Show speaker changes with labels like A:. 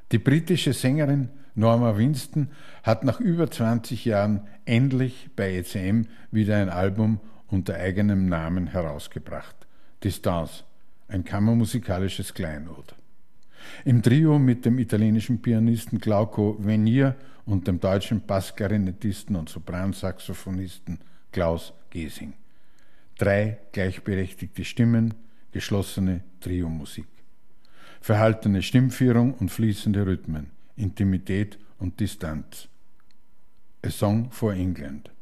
A: Die britische Sängerin Norma Winston hat nach über 20 Jahren endlich bei ECM wieder ein Album unter eigenem Namen herausgebracht. Distance, ein kammermusikalisches Kleinod. Im Trio mit dem italienischen Pianisten Glauco Venier und dem deutschen Bassklarinettisten und Sopransaxophonisten Klaus Gesing. 3 gleichberechtigte Stimmen, geschlossene Trio-Musik. Verhaltene Stimmführung und fließende Rhythmen, Intimität und Distanz. A Song for England.